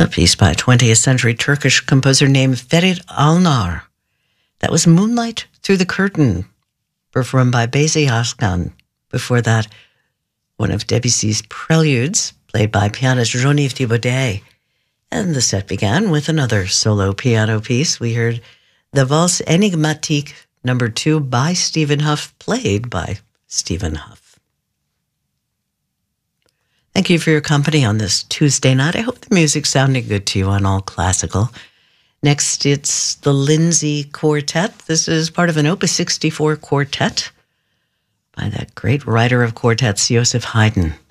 A piece by a 20th century Turkish composer named Ferit Alnar. That was Moonlight Through the Curtain, performed by Bezi Haskan. Before that, one of Debussy's preludes, played by pianist Jean-Yves Thibaudet. And the set began with another solo piano piece. We heard the Valse Enigmatique No. 2 by Stephen Hough, played by Stephen Hough. Thank you for your company on this Tuesday night. I hope the music sounded good to you on All Classical. Next, it's the Lindsay Quartet. This is part of an Opus 64 quartet by that great writer of quartets, Joseph Haydn.